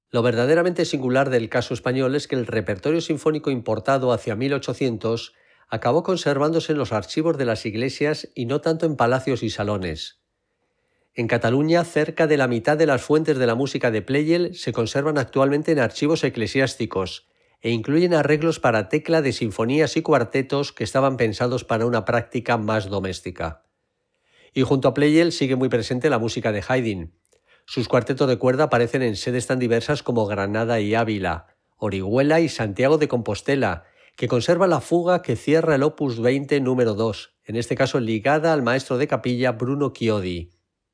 Lo verdaderamente singular del caso español es que el repertorio sinfónico importado hacia 1800 acabó conservándose en los archivos de las iglesias y no tanto en palacios y salones. En Cataluña, cerca de la mitad de las fuentes de la música de Pleyel se conservan actualmente en archivos eclesiásticos e incluyen arreglos para tecla de sinfonías y cuartetos que estaban pensados para una práctica más doméstica. Y junto a Pleyel sigue muy presente la música de Haydn. Sus cuartetos de cuerda aparecen en sedes tan diversas como Granada y Ávila, Orihuela y Santiago de Compostela, que conserva la fuga que cierra el Opus 20 número 2, en este caso ligada al maestro de capilla Bruno Chiodi.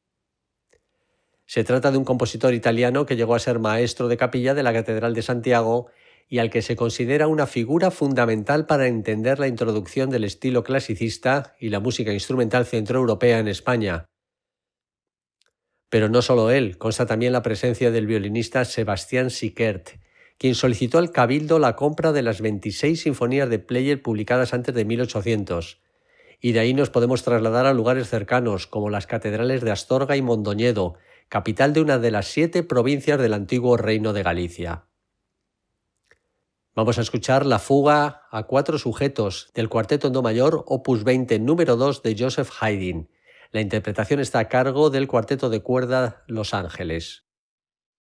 Se trata de un compositor italiano que llegó a ser maestro de capilla de la Catedral de Santiago y al que se considera una figura fundamental para entender la introducción del estilo clasicista y la música instrumental centroeuropea en España. Pero no solo él, consta también la presencia del violinista Sebastián Sickert, quien solicitó al Cabildo la compra de las 26 sinfonías de Pleyel publicadas antes de 1800, y de ahí nos podemos trasladar a lugares cercanos, como las catedrales de Astorga y Mondoñedo, capital de una de las 7 provincias del antiguo Reino de Galicia. Vamos a escuchar la fuga a 4 sujetos del cuarteto en do mayor Opus 20 número 2 de Joseph Haydn. La interpretación está a cargo del cuarteto de cuerda Los Ángeles.